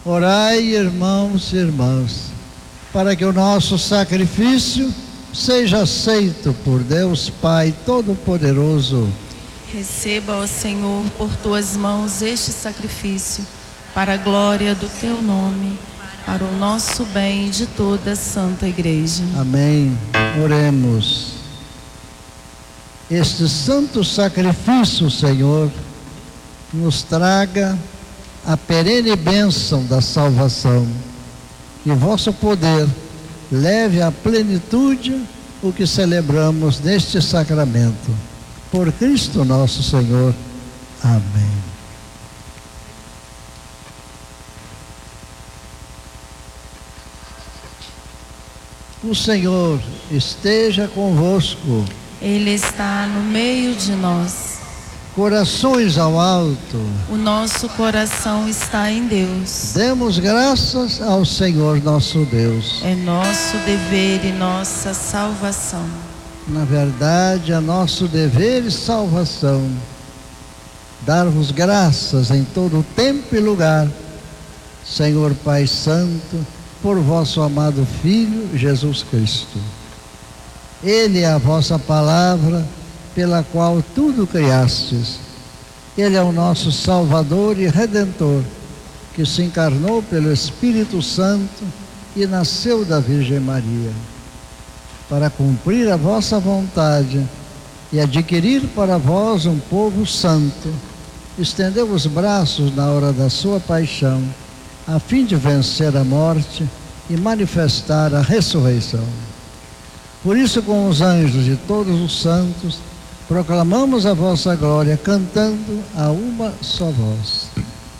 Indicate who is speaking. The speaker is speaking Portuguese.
Speaker 1: Orai, irmãos e irmãs, para que o nosso sacrifício seja aceito por Deus Pai Todo-Poderoso.
Speaker 2: Receba, ó Senhor, por tuas mãos este sacrifício, para a glória do teu nome, para o nosso bem e de toda a Santa Igreja.
Speaker 1: Amém. Oremos. Este santo sacrifício, Senhor, nos traga a perene bênção da salvação. Que vosso poder leve à plenitude o que celebramos neste sacramento. Por Cristo nosso Senhor. Amém. O Senhor esteja convosco.
Speaker 2: Ele está no meio de nós.
Speaker 1: Corações ao alto.
Speaker 2: O nosso coração está em Deus.
Speaker 1: Demos graças ao Senhor nosso Deus.
Speaker 2: É nosso dever e nossa salvação.
Speaker 1: Na verdade, é nosso dever e salvação dar-vos graças em todo o tempo e lugar, Senhor Pai Santo, por vosso amado Filho Jesus Cristo. Ele é a vossa palavra, pela qual tudo criastes. Ele é o nosso Salvador e Redentor, que se encarnou pelo Espírito Santo e nasceu da Virgem Maria, para cumprir a vossa vontade e adquirir para vós um povo santo. Estendeu os braços na hora da sua paixão, a fim de vencer a morte e manifestar a ressurreição. Por isso, com os anjos e todos os santos, proclamamos a vossa glória, cantando a uma só voz.